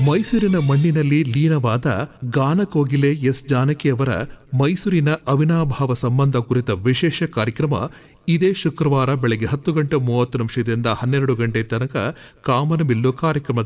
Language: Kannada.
ಮೈಸೂರಿನ ಮಣ್ಣಿನಲ್ಲಿ ಲೀನವಾದ ಗಾನಕೋಗಿಲೆ ಎಸ್ ಜಾನಕಿಯವರ ಮೈಸೂರಿನ ಅವಿನಾಭಾವ ಸಂಬಂಧ ಕುರಿತ ವಿಶೇಷ ಕಾರ್ಯಕ್ರಮ ಇದೇ ಶುಕ್ರವಾರ ಬೆಳಗ್ಗೆ 10:30 ದಿಂದ 12 ಗಂಟೆ ತನಕ ಕಾಮನಬಿಲ್ಲು ಕಾರ್ಯಕ್ರಮದಲ್ಲಿ